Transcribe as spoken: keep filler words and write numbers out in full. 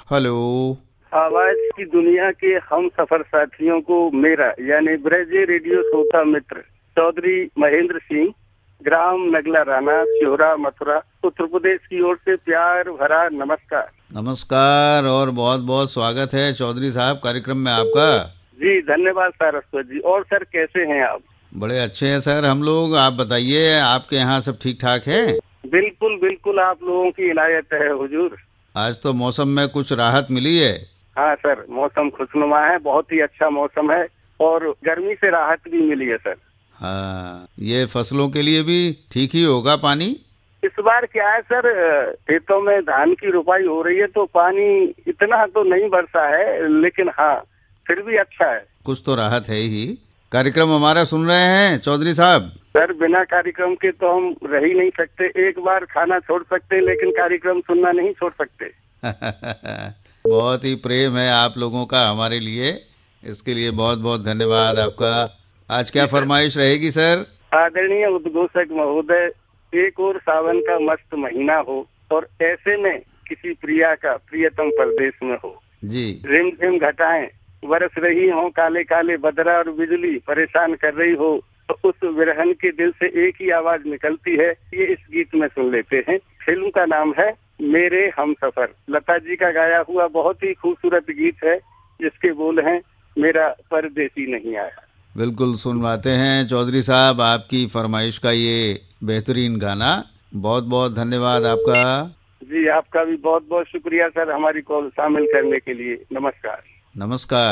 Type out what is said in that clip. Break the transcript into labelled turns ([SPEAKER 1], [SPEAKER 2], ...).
[SPEAKER 1] Hello.
[SPEAKER 2] आवाज की दुनिया के हम सफर साथियों को मेरा यानी ब्रज रेडियो श्रोता मित्र चौधरी महेंद्र सिंह, ग्राम नगला राना, सिहोरा, मथुरा, उत्तर प्रदेश की ओर से प्यार भरा नमस्कार।
[SPEAKER 1] नमस्कार और बहुत बहुत स्वागत है चौधरी साहब कार्यक्रम में आपका।
[SPEAKER 2] जी धन्यवाद सारस्वत जी। और सर कैसे हैं आप?
[SPEAKER 1] बड़े अच्छे हैं सर हम लोग। आप बताइए, आपके यहाँ सब ठीक ठाक है?
[SPEAKER 2] बिल्कुल बिल्कुल, आप लोगों की इनायत है हुजूर।
[SPEAKER 1] आज तो मौसम में कुछ राहत मिली है।
[SPEAKER 2] हाँ सर, मौसम खुशनुमा है, बहुत ही अच्छा मौसम है और गर्मी से राहत भी मिली है सर।
[SPEAKER 1] हाँ, ये फसलों के लिए भी ठीक ही होगा पानी।
[SPEAKER 2] इस बार क्या है सर, खेतों में धान की रुपाई हो रही है तो पानी इतना तो नहीं बरसा है, लेकिन हाँ फिर भी अच्छा है।
[SPEAKER 1] कुछ तो राहत है ही। कार्यक्रम हमारा सुन रहे हैं चौधरी साहब?
[SPEAKER 2] सर बिना कार्यक्रम के तो हम रह ही नहीं सकते। एक बार खाना छोड़ सकते लेकिन कार्यक्रम सुनना नहीं छोड़ सकते।
[SPEAKER 1] बहुत ही प्रेम है आप लोगों का हमारे लिए, इसके लिए बहुत बहुत धन्यवाद आपका। आज क्या फरमाइश रहेगी सर?
[SPEAKER 2] आदरणीय उद्घोषक महोदय, एक और सावन का मस्त महीना हो और ऐसे में किसी प्रिया का प्रियतम परदेश में हो
[SPEAKER 1] जी।
[SPEAKER 2] रिमझिम घटाएं बरस रही हो, काले काले बदरा और बिजली परेशान कर रही हो, तो उस विरहन के दिल से एक ही आवाज निकलती है। ये इस गीत में सुन लेते हैं। फिल्म का नाम है मेरे हमसफर। लता जी का गाया हुआ बहुत ही खूबसूरत गीत है जिसके बोल हैं मेरा परदेसी नहीं आया।
[SPEAKER 1] बिल्कुल सुनवाते हैं चौधरी साहब आपकी फरमाइश का ये बेहतरीन गाना। बहुत बहुत धन्यवाद आपका।
[SPEAKER 2] जी आपका भी बहुत बहुत शुक्रिया सर, हमारी कॉल शामिल करने के लिए। नमस्कार।
[SPEAKER 1] नमस्कार।